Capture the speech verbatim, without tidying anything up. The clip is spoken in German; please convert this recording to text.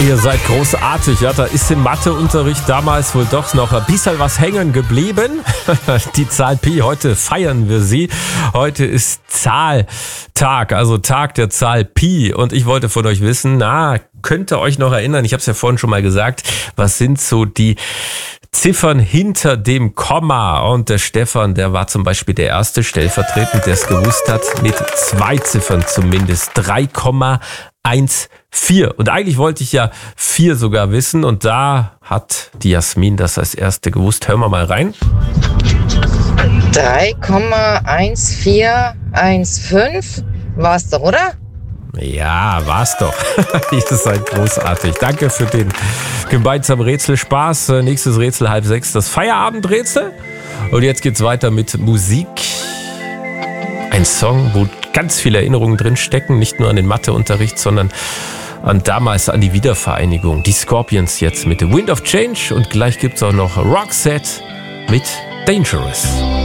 Ihr seid großartig, ja, da ist im Matheunterricht damals wohl doch noch ein bisschen was hängen geblieben. Die Zahl Pi, heute feiern wir sie. Heute ist Zahltag, also Tag der Zahl Pi. Und ich wollte von euch wissen, na, könnt ihr euch noch erinnern, ich habe es ja vorhin schon mal gesagt, was sind so die Ziffern hinter dem Komma? Und der Stefan, der war zum Beispiel der erste stellvertretend, der es gewusst hat, mit zwei Ziffern zumindest, drei Komma vierzehn. Und eigentlich wollte ich ja vier sogar wissen und da hat die Jasmin das als erste gewusst. Hören wir mal rein. drei Komma vierzehn fünfzehn war's doch, oder? Ja, war's doch. Ihr seid großartig. Danke für den gemeinsamen Rätselspaß. Nächstes Rätsel halb sechs, das Feierabendrätsel. Und jetzt geht's weiter mit Musik. Ein Song, wo ganz viele Erinnerungen drin stecken, nicht nur an den Matheunterricht, sondern an damals, an die Wiedervereinigung. Die Scorpions jetzt mit The Wind of Change und gleich gibt's auch noch Roxette mit Dangerous.